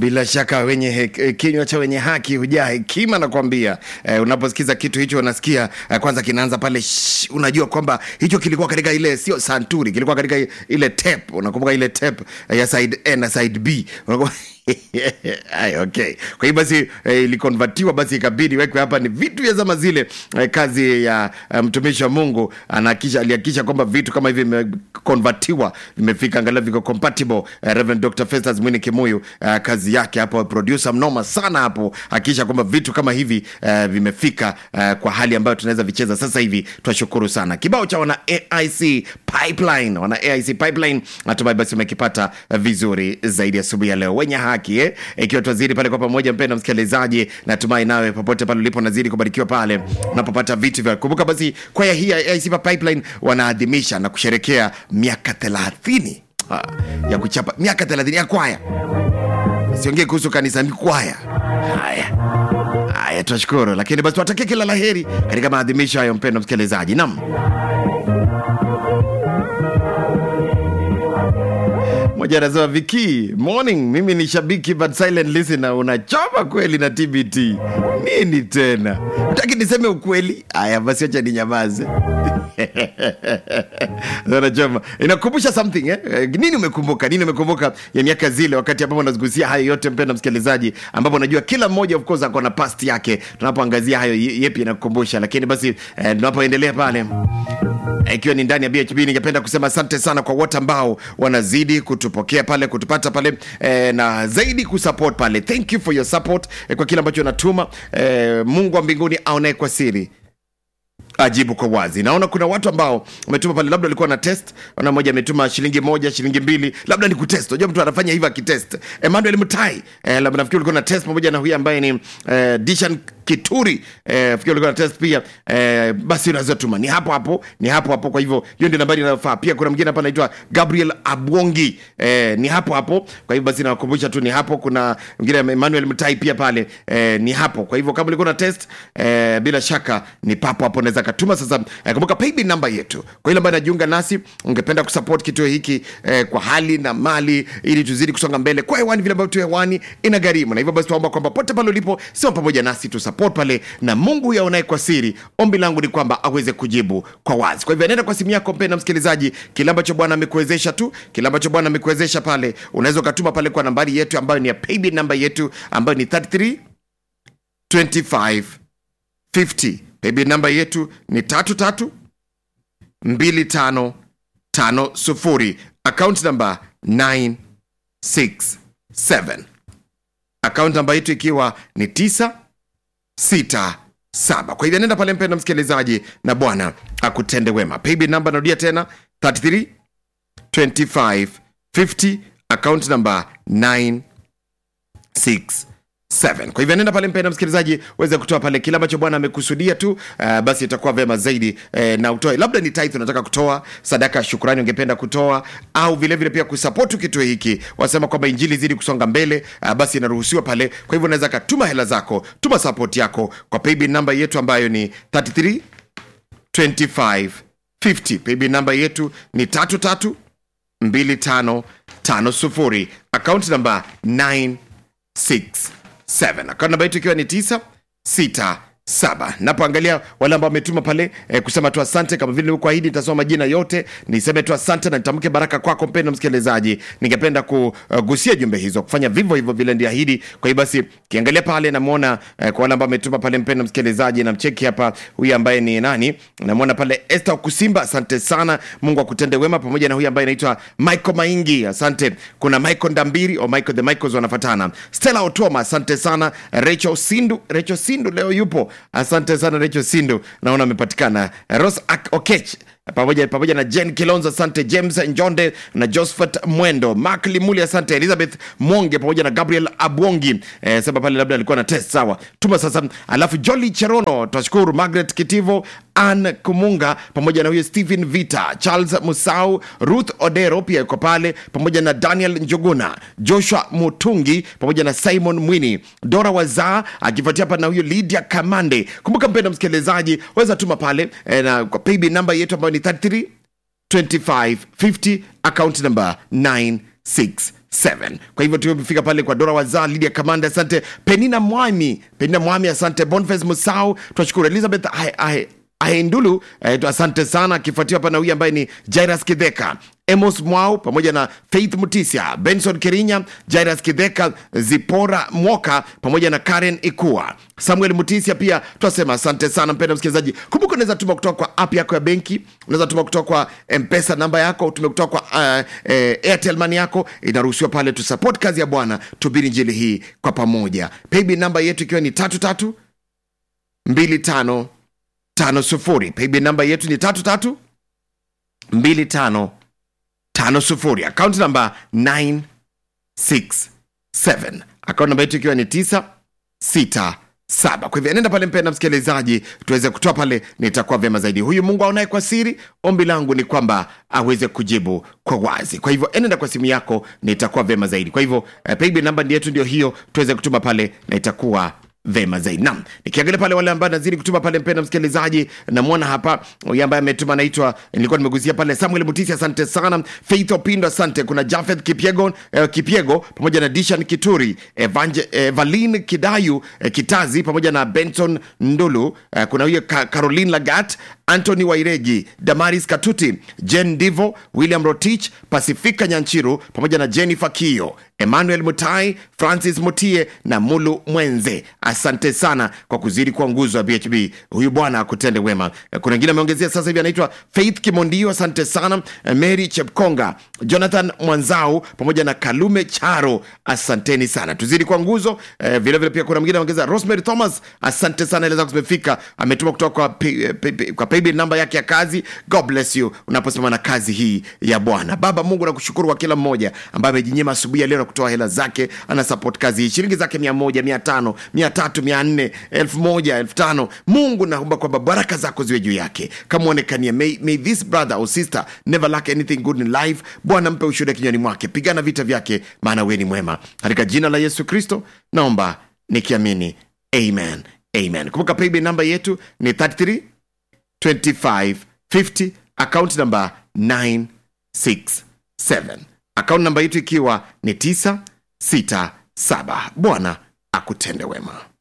Bila shaka wenye kinywa cha wenye haki hujaa hekima nakwambia. Unaposikiza kitu hicho unasikia kwanza kinaanza pale unajua kwamba hicho kilikuwa katika ile sio santuri, kilikuwa katika ile tape. Unakumbuka ile tape ya side A na side B. Ay, okay. Kwa hiyo basi ilikonvertiwa, basi ikabidi wekwe hapa ni vitu vya zama zile. Kazi ya mtumishi wa Mungu alihakikisha kwamba vitu kama hivi vimekonvertiwa, vimefika angalau viko compatible. Reverend Dr. Festus Mwini Kimuyu, kazi yake hapo, producer mnoma sana hapo, hakikisha kwamba vitu kama hivi vimefika kwa hali ambayo tunaweza vicheza sasa hivi. Tunashukuru sana. Kibao cha wana AIC Pipeline, natumai basi umekipata vizuri zaidi asubuhi ya leo. Wenye haki ikiwa tuazidi pale kwa pamoja, mpenda msikilizaji, natumai nawe popote pale ulipo nazidi kubarikiwa pale unapopata vitu vya kumbuka. Basi kwaya hii ya AIC Pipeline wanaadhimisha na kusherekea miaka 30 ya kuchapa, miaka 30 ya kwaya. Siongee kuhusu kanisa, ni kwaya. Haya tunashukuru, lakini basi tuwatakie kila laheri katika maadhimisho hayo, mpenda msikilizaji. Naam. Moja anasema Viki, morning, mimi ni shabiki but silent listener. Unachoma kweli na TBT. Nini tena? Utaki niseme ukweli? Aya basi acha ninyamaze. Unachoma. Inakumbusha something Nini umekumbuka? Ya miaka zile wakati ambapo nazigusia hayo yote, mpenda msikilizaji, ambapo unajua kila mmoja of course ako na past yake. Tunapoangazia hayo yepi inakukumbusha, lakini basi tunapoendelea pale ikiwa ni ndani ya BHB, ningependa kusema asante sana kwa wote ambao wanazidi kutupokea pale, kutupata pale na zaidi kusupport pale. Thank you for your support kwa kila ambacho unatuma. Mungu wa mbinguni aonaye kwa siri ajibu kwa wazi. Naona kuna watu ambao wametuma pale, labda walikuwa na test. Wana mmoja ametuma shilingi 1, shilingi 2, labda ni kutest. Unajua mtu anafanya hivyo akitest. Emmanuel Mutai, labda nafikiri ulikuwa na test pamoja na huyu ambaye ni Dishan Kituri, nafikiri ulikuwa na test pia. Basi unaweza tuma, ni hapo hapo. Kwa hivyo hiyo ndio nambari inayofaa. Pia kuna mwingine hapa anaitwa Gabriel Abwongi, ni hapo. Kwa hivyo basi nawakumbusha tu ni hapo. Kuna mwingine Emmanuel Mutai pia pale, ni hapo. Kwa hivyo kama ulikuwa na test, bila shaka ni hapo unaweza katuma. Sasa kumbuka paybill number yetu kwa ile ambayo anajiunga nasi, ungependa kusupport kituo hiki kwa hali na mali, ili tuzidi kusonga mbele kwa hewani vile ambavyo tu hewani inagharimu. Na hivyo basi tuomba kwamba pote pale ulipo, sio pamoja nasi tu support pale, na Mungu yaonaye kwa siri, ombi langu ni kwamba aweze kujibu kwa wazi. Kwa hivyo nenda kwa simu yako mpenda msikilizaji, kile ambacho Bwana amekuwezesha pale, unaweza kutuma pale kwa nambari yetu ambayo ni ya paybill number yetu ambayo ni 33 25 50. Paybill number yetu ni 33 25 50. Account number 967. Account number yetu ikiwa ni 967. Kwa hivyo nenda pale mpenda msikilizaji, na Bwana akutende wema. Paybill number narudia tena 33 25 50. Account number 967. Kwa hivyo nenda pale mpenda msikilizaji, uweze kutoa pale kila ambacho Bwana amekusudia tu. Basi itakuwa vema zaidi na utoe, labda ni tithe unataka kutoa, sadaka shukrani ungependa kutoa, au vile vile pia kusupport kituo hiki. Wasema kwamba injili zidi kusonga mbele, basi inaruhusiwa pale. Kwa hivyo unaweza katuma hela zako, tuma support yako kwa paybill number yetu ambayo ni 33 25 50. Paybill number yetu ni 33 25 50. Account number 967. Account number yetu ikiwa ni 967. Napoangalia wale ambao wametuma pale kusema tu asante, kama vile nilikuahidi nitasoma majina yote, niseme tu asante na nitamke baraka kwako mpendwa msikilizaji. Ningependa kugusia jumbe hizo, kufanya vivyo hivyo vile niliahidi. Kwa hiyo basi kiangalia pale namuona kwa wale ambao wametuma pale mpendwa msikilizaji, na mcheki hapa huyu ambaye ni nani, namuona pale Esther Kusimba, asante sana, Mungu akutende wema, pamoja na huyu ambaye anaitwa Michael Maingi, asante. Kuna Michael Ndambiri au Michael the Michaels wanafuatana. Stella Otoma, asante sana. Rachel Sindu leo yupo, asante sana Rachel Sindu, naona amepatikana. Rose Okech pamoja na Jen Kilonzo, asante. James Njonde na Josephat Mwendo, Mark Limuli, asante. Elizabeth Mwonge pamoja na Gabriel Abwongi, sema pale labda alikuwa na test, sawa, tuma sasa. Alafu Jolly Cherono, tunashukuru. Margaret Kitivo, Ann Kumunga pamoja na huyo Stephen Vita, Charles Musau, Ruth Odero pia yuko pale, pamoja na Daniel Njuguna, Joshua Mutungi pamoja na Simon Mwini, Dora Waza akifuatia hapa na huyo Lydia Kamande. Kumbuka mpenda msikilizaji, weza tuma pale na kwa paybill number yetu ambayo ni 33 25 50. Account number 967. Kwa hivyo tumefika pale kwa Dora Wazaa, Lydia Kamanda, asante. Penina Mwami, asante. Boniface Musau, tunashukuru. Elizabeth Ahendulu, asante sana. Akifuatiwa hapa na huyu ambaye ni Jairus Kidheka, Amos Mwau pamoja na Faith Mutisia, Benson Kirinya, Jairus Kidheka, Zipora Mwoka pamoja na Karen Ikua, Samuel Mutisia pia tunasema asante sana mpendwa msikilizaji. Kumbuka unaweza tuma kutoka kwa app yako ya benki, unaweza tuma kutoka kwa M-Pesa namba yako, utume kutoka kwa Airtel Money yako, inaruhusiwa pale. Tu support kazi ya Bwana, tubiri injili hii kwa pamoja. Paybill namba yetu ikiwa ni 332550. Paybill namba yetu ni 332550. Account number 967. Account number yetu ikiwa ni 967. Kwa hivyo nenda pale mpenda msikilizaji, tuweze kutoa pale, nitakuwa vyema zaidi. Huyu Mungu aonaye kwa siri, ombi langu ni kwamba aweze kujibu kwa wazi. Kwa hivyo nenda kwa simu yako, nitakuwa vyema zaidi. Kwa hivyo paybill number yetu ndio hiyo, tuweze kutuma pale na itakuwa vema zaidi. Naam, nikiangalia pale wale ambao nazidi kutuma pale mpenda msikilizaji, namuona hapa huyu ambaye ametuma anaitwa, nilikuwa nimeguzia pale, Samuel Mutisi, asante sana. Faith Opindo, asante. Kuna Jafeth Kipiego pamoja na Dishan Kituri, Valin Kidayu Kitazi pamoja na Benson Ndulu, kuna huyo Caroline Lagat, Anthony Wairegi, Damaris Katuti, Jen Divo, William Rotich, Pasifika Nyanchiru pamoja na Jennifer Kio, Emmanuel Mutai, Francis Mutie na Mulu Mwenze. Asante sana kwa kuzidi kwa nguzo ya BHB. Huyu Bwana akutende wema. Kuna wengine ameongezea sasa hivi, anaitwa Faith Kimondio, asante sana. Mary Chepkonga, Jonathan Mwanzau pamoja na Kalume Charo, asanteni sana. Tuzidi kwa nguzo. Vile vile pia kuna mwingine ameongeza, Rosemary Thomas, asante sana, ile zako zimefika. Ametuma kutoka kwa paybill namba yake ya kazi. God bless you unaposimama na kazi hii ya Bwana. Baba Mungu, nakushukuru kwa kila mmoja ambaye amejinyima asubuhi ya leo na kutoa hela zake, ana support kazi hii, shilingi zake 100, 500, 300, 400, 1000, 5000. Mungu, naomba kwamba baraka zako ziwe juu yake, kama onekanie. May this brother or sister never lack anything good in life. Bwana, mpe ushuhuda kinywani mwake, pigana vita vyake, maana wewe ni mwema. Katika jina la Yesu Kristo naomba nikiamini, amen. Kumbuka paybill namba yetu ni 332550, account number 967, account namba yetu ikiwa ni 967. Bwana akutende wema.